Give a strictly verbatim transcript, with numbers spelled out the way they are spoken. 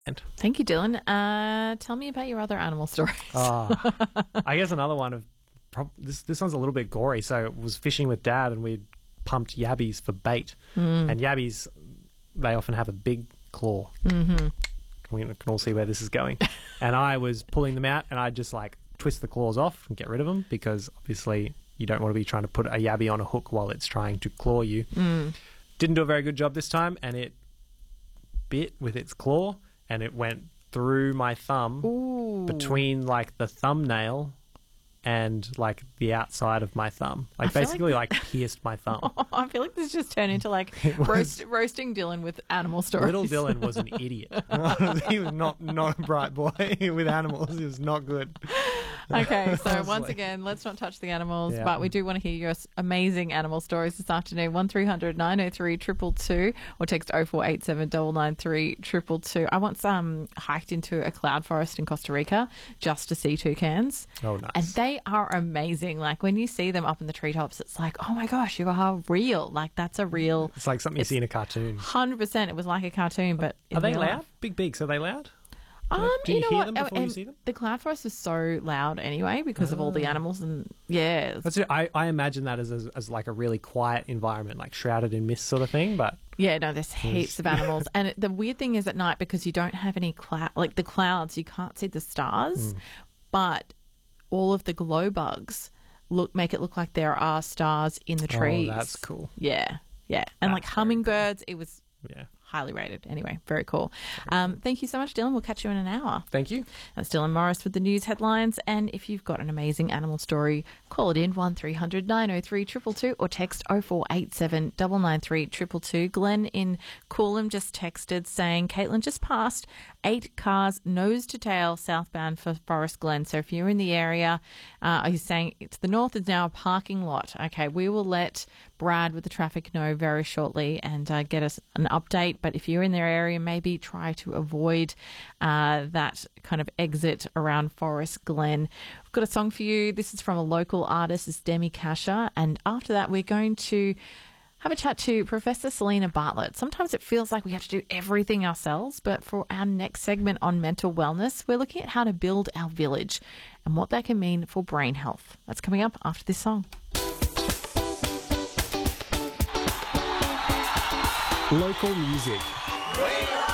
Thank you, Dylan. Uh, tell me about your other animal stories. Oh, I guess another one of prob- this. This one's a little bit gory. So I was fishing with Dad, and we'd pumped yabbies for bait. Mm. And yabbies, they often have a big claw. Mm-hmm. We can all see where this is going. And I was pulling them out, and I just like twist the claws off and get rid of them, because obviously you don't want to be trying to put a yabby on a hook while it's trying to claw you. Mm. Didn't do a very good job this time, and it bit with its claw, and it went through my thumb. Ooh. Between like the thumbnail and like the outside of my thumb, like I feel basically like- like pierced my thumb. Oh, I feel like this just turned into like was- roast, roasting Dylan with animal stories. Little Dylan was an idiot. He was not not a bright boy with animals. He was not good. Okay, so once Honestly. again, let's not touch the animals, Yeah. but we do want to hear your s- amazing animal stories this afternoon. one three hundred nine oh three two two two or text oh four eight seven nine nine three two two two. I once um, hiked into a cloud forest in Costa Rica just to see toucans. Oh, nice. And they are amazing. Like when you see them up in the treetops, it's like, oh my gosh, you are real. Like that's a real It's like something you It's- see in a cartoon. one hundred percent. It was like a cartoon, but in Are they real loud? life. Big beaks. Are they loud? Um, Do you know hear what? them before you And see them? The cloud forest is so loud anyway because of all the animals and yeah. That's it. I, I imagine that as, as as like a really quiet environment, like shrouded in mist sort of thing. But Yeah, no, there's heaps of animals. And it, the weird thing is at night, because you don't have any cloud, like the clouds, you can't see the stars, Mm. but all of the glow bugs look make it look like there are stars in the Oh, trees. that's cool. Yeah, yeah. And like That's very hummingbirds, it was yeah, highly rated. Anyway, very cool. Um, thank you so much, Dylan. We'll catch you in an hour. thank you. That's Dylan Morris with the news headlines. And if you've got an amazing animal story, call it in one three hundred nine oh three two two two or text oh four eight seven nine nine three two two two. Glenn in Coolum just texted saying, Caitlin just passed eight cars nose to tail southbound for Forest Glen. So if you're in the area, uh, he's saying to the north is now a parking lot. Okay, we will let Brad with the traffic know very shortly and uh, get us an update. But if you're in their area, maybe try to avoid uh, that kind of exit around Forest Glen. We've got a song for you. This is from a local artist, it's Demi Kasha. And after that, we're going to have a chat to Professor Selena Bartlett. Sometimes it feels like we have to do everything ourselves, but for our next segment on mental wellness, we're looking at how to build our village and what that can mean for brain health. That's coming up after this song. Local music. We are